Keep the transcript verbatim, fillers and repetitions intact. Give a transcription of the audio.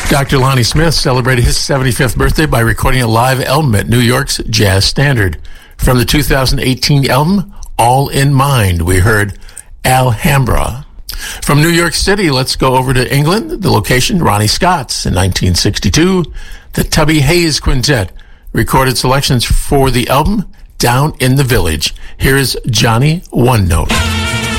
Doctor Lonnie Smith celebrated his seventy-fifth birthday by recording a live album at New York's Jazz Standard. From the two thousand eighteen album, All in Mind, we heard Alhambra. From New York City, let's go over to England. The location, Ronnie Scott's. In nineteen sixty-two, the Tubby Hayes Quintet recorded selections for the album Down in the Village. Here is Johnny One Note.